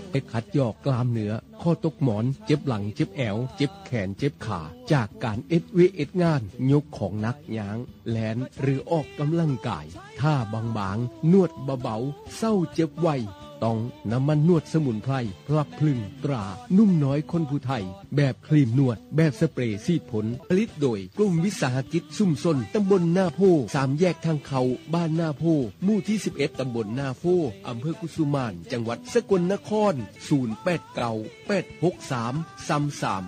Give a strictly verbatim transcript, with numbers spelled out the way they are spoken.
ไปขัดยอกกล้ามเนื้อข้อตกหมอนเจ็บหลังเจ็บแอวเจ็บแขนเจ็บขาจากการเอ็ดเวเอ็ดงานยกของนักยางแลนหรือออกกำลังกายท่าบางๆนวดเบาๆเศร้าเจ็บไวต้องน้ำมันนวดสมุนไพรพลับพลึงตรานุ่มน้อยคนผู้ไทยแบบครีมนวดแบบสเปรย์ซีดผลผลิตโดยกลุ่มวิสาหกิจชุมชนตำบลนาโพสามแยกทางเขาบ้านนาโพหมู่ที่สิบเอ็ดตำบลนาโพอำเภอกุสุมานจังหวัดสกลนครศูนย์ แปด เก้า แปด หก สาม สาม สาม